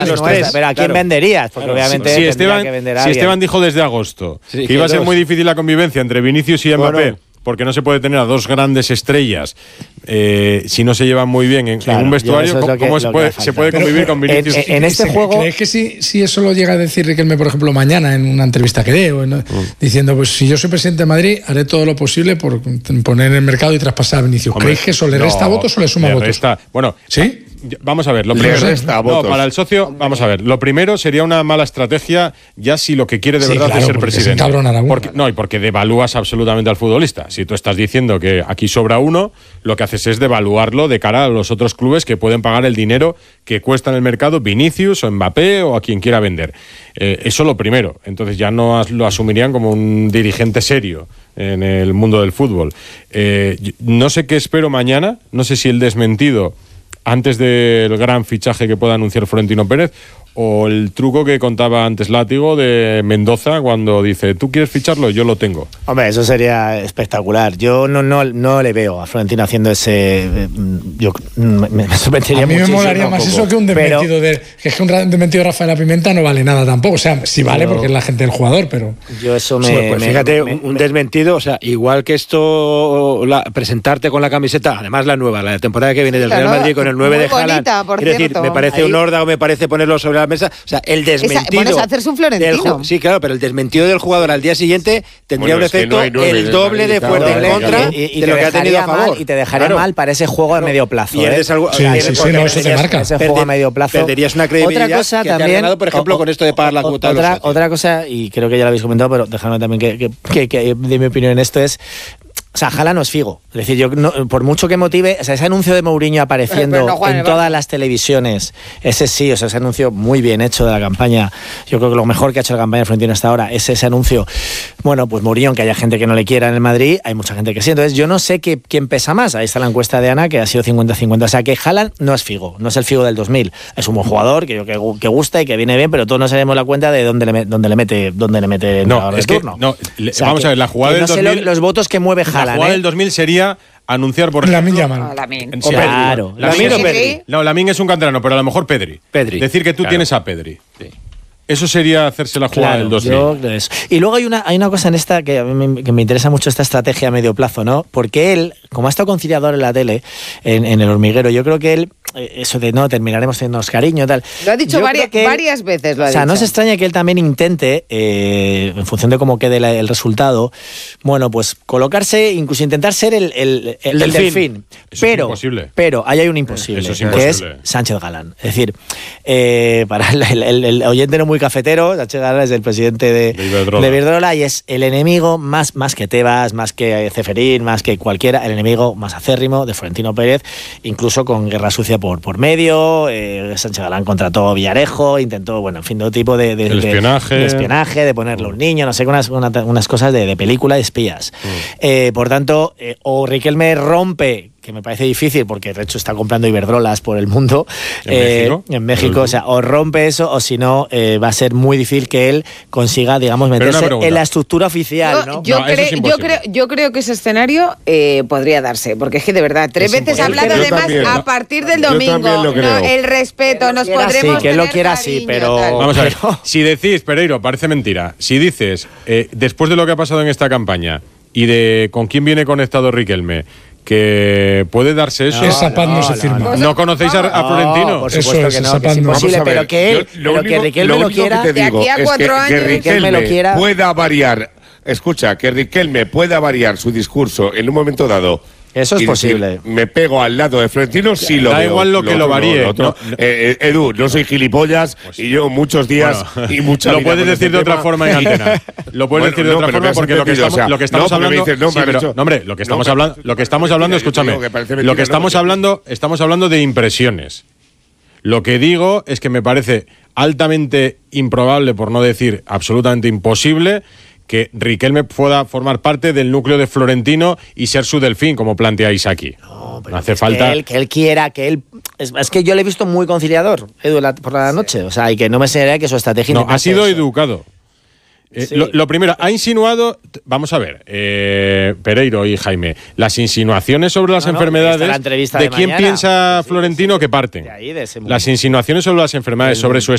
los tres. Pero ¿a quién venderías? Porque obviamente tendría que vender a alguien. Si Esteban dijo desde agosto que iba a ser muy difícil la convivencia entre Vinicius y Mbappé, porque no se puede tener a dos grandes estrellas si no se llevan muy bien en un vestuario. ¿Cómo se puede convivir con Vinicius? En este juego… ¿Crees que si eso lo llega a decir Riquelme, por ejemplo, mañana en una entrevista que dé, diciendo, pues si yo soy presidente de Madrid, haré todo lo posible por poner en el mercado y traspasar a Vinicius? ¿Creéis que eso le resta votos o le suma votos? Bueno, ¿sí? Vamos a ver, lo primero, para el socio, vamos a ver, lo primero sería una mala estrategia ya si lo que quiere de verdad es ser presidente. Porque devalúas absolutamente al futbolista. Si tú estás diciendo que aquí sobra uno, lo que haces es devaluarlo de cara a los otros clubes que pueden pagar el dinero que cuesta en el mercado Vinicius o Mbappé o a quien quiera vender. Eso lo primero. Entonces ya no lo asumirían como un dirigente serio en el mundo del fútbol. No sé qué espero mañana, no sé si el desmentido antes del gran fichaje que pueda anunciar Florentino Pérez o el truco que contaba antes Látigo de Mendoza cuando dice, ¿tú quieres ficharlo? Yo lo tengo. Hombre, eso sería espectacular. Yo no le veo a Florentino haciendo ese… me sorprendería muchísimo. A mí me molaría más eso que un desmentido que es que un desmentido de Rafael Pimenta no vale nada tampoco. O sea, sí vale porque es la gente del jugador, pero… Yo eso fíjate, un desmentido, o sea, igual que esto, presentarte con la camiseta, además la nueva, la temporada que viene del Real Madrid con el 9 de Haaland. Quiero decir, me parece un horda o me parece ponerlo sobre la mesa, o sea, el desmentido… Pones a hacerse un Florentino. Sí, claro, pero el desmentido del jugador al día siguiente tendría un efecto el doble de fuerte en contra de lo que ha tenido a favor. Y te dejaría mal para ese juego a medio plazo. Eso te marca. Ese juego a medio plazo. Perderías una credibilidad otra cosa que también, te ha ganado, por ejemplo, con esto de pagar la cuota. Otra cosa, y creo que ya lo habéis comentado, pero dejadme también que de mi opinión en esto es… O sea, Haaland no es Figo. Es decir, yo por mucho que motive, o sea, ese anuncio de Mourinho apareciendo en todas las televisiones, ese sí, o sea, ese anuncio muy bien hecho de la campaña. Yo creo que lo mejor que ha hecho la campaña de Florentino hasta ahora es ese anuncio. Bueno, pues Mourinho, aunque haya gente que no le quiera en el Madrid, hay mucha gente que sí. Entonces, yo no sé quién pesa más. Ahí está la encuesta de Ana, que ha sido 50-50. O sea, que Haaland no es Figo, no es el Figo del 2000. Es un buen jugador, que gusta y que viene bien, pero todos nos damos la cuenta de dónde le mete el turno. Vamos a ver, la jugada del 2000… los votos que mueve Haaland. La jugada del 2000 sería anunciar por Lamine Yamal. Claro. Lamine o Pedri. No, Lamine es un canterano, pero a lo mejor Pedri. Decir que tú tienes a Pedri. Sí. Eso sería hacerse la jugada del 2000. Y luego hay una cosa en esta que a mí me interesa mucho, esta estrategia a medio plazo, ¿no? Porque él, como ha estado conciliador en la tele, en El Hormiguero, yo creo que él, eso de no, terminaremos teniéndonos cariño, tal. Lo ha dicho varias veces. O sea, no se extraña que él también intente, en función de cómo quede el resultado, bueno, pues colocarse, incluso intentar ser el delfín. Pero ahí hay un imposible, que es Sánchez Galán. Es decir, para el oyente no muy cafetero, Sánchez Galán es el presidente de Iberdrola y es el enemigo más que Tebas, más que Ceferín, más que cualquiera, el enemigo más acérrimo de Florentino Pérez, incluso con guerra sucia por medio. Sánchez Galán contrató Villarejo, intentó, bueno, en fin, todo tipo de espionaje, de ponerle un niño, no sé, unas cosas de película de espías. Por tanto, o Riquelme rompe, que me parece difícil porque de hecho está comprando Iberdrolas por el mundo en México, o sea, o rompe eso o si no va a ser muy difícil que él consiga, digamos, meterse en la estructura oficial, ¿no? Yo creo que ese escenario podría darse, porque es que de verdad, 3 veces ha hablado además a partir del domingo, el respeto, nos podremos sí, que él lo quiera así, pero vamos a ver, si decís, Pereiro, parece mentira, si dices, después de lo que ha pasado en esta campaña y de con quién viene conectado Riquelme, que puede darse eso. Esa paz no se firma. ¿No conocéis a Florentino? Por supuesto que no, que es imposible, pero que Riquelme lo quiera. De aquí a 4 años, que Riquelme pueda variar. Escucha, que Riquelme pueda variar su discurso en un momento dado. Eso es posible. Me pego al lado de Florentino, sí lo veo. Da igual lo que lo varíe. Edu, no soy gilipollas y yo muchos días y mucha lo puedes decir de otra forma en antena. Lo puedes decir de otra forma porque lo que estamos hablando, lo que estamos hablando, escúchame, lo que estamos hablando de impresiones. Lo que digo es que me parece altamente improbable, por no decir absolutamente imposible, que Riquelme pueda formar parte del núcleo de Florentino y ser su delfín, como planteáis aquí. No, pero hace falta que él quiera, que él… Es que yo le he visto muy conciliador, Edu, por la noche. O sea, y que no me sería que su estrategia… No, ha sido educado. Sí. Lo primero, ha insinuado… Vamos a ver, Pereiro y Jaime, las insinuaciones sobre las enfermedades… ¿De quién piensa Florentino que parten? Las insinuaciones sobre las enfermedades, sobre su